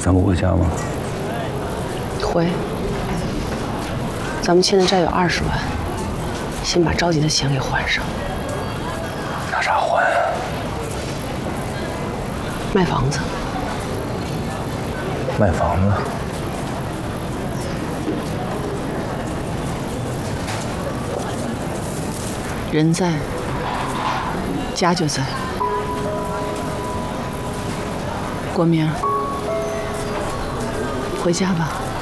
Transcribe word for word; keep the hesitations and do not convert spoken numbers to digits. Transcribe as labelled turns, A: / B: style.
A: 咱不回家吗？
B: 回。咱们欠的债有二十万，先把着急的钱给还上。
A: 拿啥还啊？
B: 卖房子。
A: 卖房子？
B: 人在，家就在。国明，回家吧。